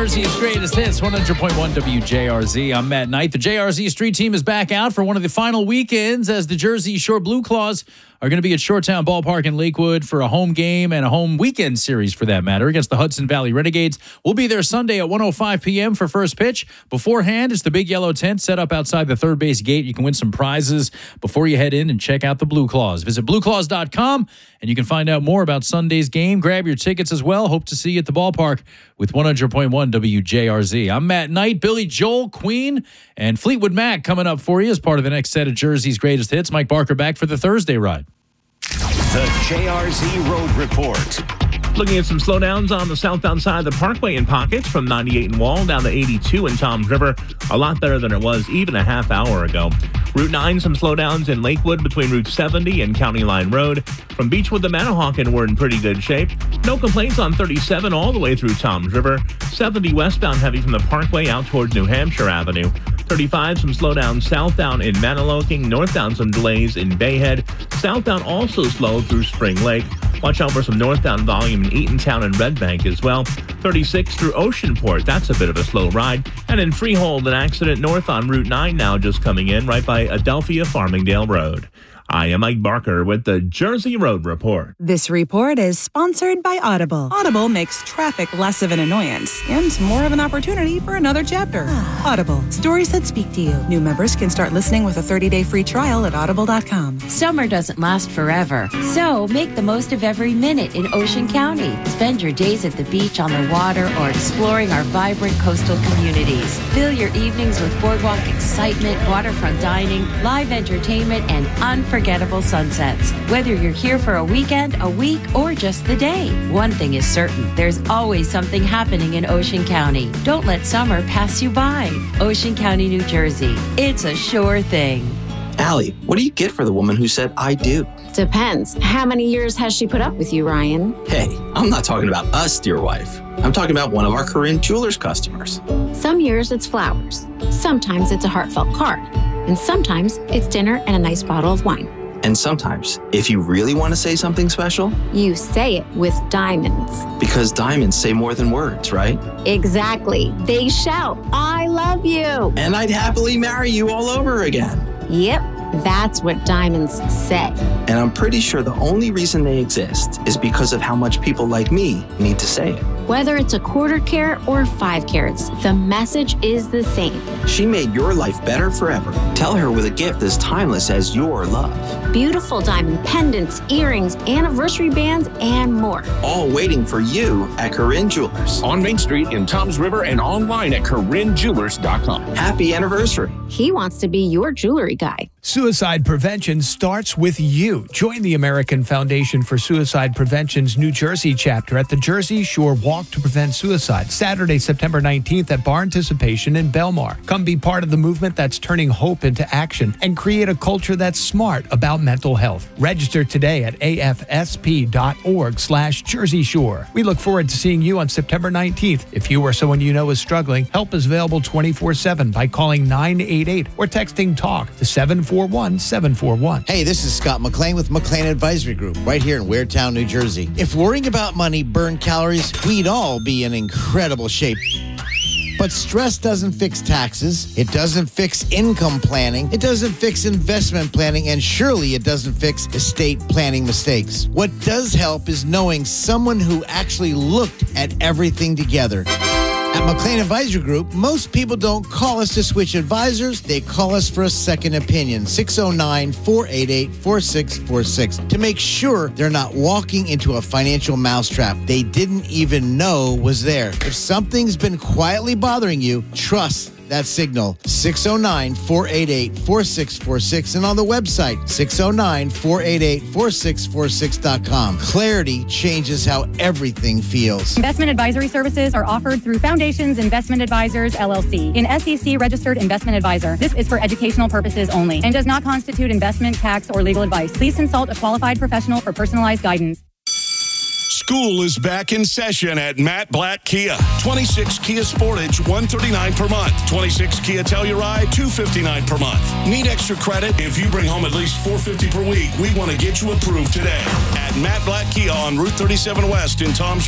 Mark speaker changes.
Speaker 1: Jersey's greatest hits, 100.1 WJRZ. I'm Matt Knight. The JRZ Street Team is back out for one of the final weekends as the Jersey Shore Blue Claws are going to be at Shoretown Ballpark in Lakewood for a home game and a home weekend series, for that matter, against the Hudson Valley Renegades. We'll be there Sunday at 1:05 p.m. for first pitch. Beforehand, it's the big yellow tent set up outside the third base gate. You can win some prizes before you head in and check out the Blue Claws. Visit blueclaws.com, and you can find out more about Sunday's game. Grab your tickets as well. Hope to see you at the ballpark with 100.1 WJRZ. I'm Matt Knight, Billy Joel, Queen, and Fleetwood Mac coming up for you as part of the next set of Jersey's greatest hits. Mike Barker back for the Thursday ride.
Speaker 2: The JRZ Road Report.
Speaker 3: Looking at some slowdowns on the southbound side of the Parkway in pockets from 98 in Wall down to 82 in Toms River. A lot better than it was even a half hour ago. Route 9, some slowdowns in Lakewood between Route 70 and County Line Road. From Beechwood to Manahawkin, we're in pretty good shape. No complaints on 37 all the way through Toms River. 70 westbound heavy from the Parkway out towards New Hampshire Avenue. 35, some slowdowns southbound in Maniloking. Northbound, some delays in Bayhead. Southbound also slow through Spring Lake. Watch out for some northbound volume in Eatontown and Red Bank as well. 36 through Oceanport. That's a bit of a slow ride. And in Freehold, an accident north on Route 9 now just coming in right by Adelphia Farmingdale Road. I am Mike Barker with the Jersey Road Report.
Speaker 4: This report is sponsored by Audible. Audible makes traffic less of an annoyance and more of an opportunity for another chapter. Audible, stories that speak to you. New members can start listening with a 30-day free trial at audible.com.
Speaker 5: Summer doesn't last forever, so make the most of every minute in Ocean County. Spend your days at the beach, on the water, or exploring our vibrant coastal communities. Fill your evenings with boardwalk excitement, waterfront dining, live entertainment, and unforgettable sunsets. Whether you're here for a weekend, a week, or just the day, one thing is certain. There's always something happening in Ocean County. Don't let summer pass you by. Ocean County, New Jersey. It's a sure thing.
Speaker 6: Allie, what do you get for the woman who said, I do?
Speaker 7: Depends. How many years has she put up with you, Ryan?
Speaker 6: Hey, I'm not talking about us, dear wife. I'm talking about one of our Corinne Jewelers customers.
Speaker 7: Some years it's flowers. Sometimes it's a heartfelt card. And sometimes it's dinner and a nice bottle of wine.
Speaker 6: And sometimes, if you really want to say something special,
Speaker 7: you say it with diamonds.
Speaker 6: Because diamonds say more than words, right?
Speaker 7: Exactly. They shout, I love you.
Speaker 6: And I'd happily marry you all over again.
Speaker 7: Yep, that's what diamonds say.
Speaker 6: And I'm pretty sure the only reason they exist is because of how much people like me need to say it.
Speaker 7: Whether it's a quarter carat or 5 carats, the message is the same.
Speaker 6: She made your life better forever. Tell her with a gift as timeless as your love.
Speaker 7: Beautiful diamond pendants, earrings, anniversary bands, and more.
Speaker 6: All waiting for you at Corinne Jewelers.
Speaker 2: On Main Street in Toms River and online at CorinneJewelers.com.
Speaker 6: Happy anniversary.
Speaker 7: He wants to be your jewelry guy.
Speaker 8: Suicide prevention starts with you. Join the American Foundation for Suicide Prevention's New Jersey chapter at the Jersey Shore Walk to Prevent Suicide, Saturday, September 19th at Bar Anticipation in Belmar. Come be part of the movement that's turning hope into action and create a culture that's smart about mental health. Register today at afsp.org/Jersey Shore. We look forward to seeing you on September 19th. If you or someone you know is struggling, help is available 24/7 by calling 988 or texting TALK to 741-741.
Speaker 9: Hey, this is Scott McLean with McLean Advisory Group right here in Weirtown, New Jersey. If worrying about money burned calories, we'd all be in incredible shape. But stress doesn't fix taxes, it doesn't fix income planning, it doesn't fix investment planning, and surely it doesn't fix estate planning mistakes. What does help is knowing someone who actually looked at everything together. At McLean Advisory Group, most people don't call us to switch advisors. They call us for a second opinion. 609-488-4646 to make sure they're not walking into a financial mousetrap they didn't even know was there. If something's been quietly bothering you, trust that signal. 609-488-4646 and on the website 609-488-4646.com. Clarity changes how everything feels.
Speaker 10: Investment advisory services are offered through Foundations Investment Advisors, LLC, an SEC-registered investment advisor. This is for educational purposes only and does not constitute investment, tax, or legal advice. Please consult a qualified professional for personalized guidance.
Speaker 2: School is back in session at Matt Blatt Kia. 26 Kia Sportage, $139 per month. 26 Kia Telluride, $259 per month. Need extra credit? If you bring home at least $450 per week, we want to get you approved today. At Matt Blatt Kia on Route 37 West in Toms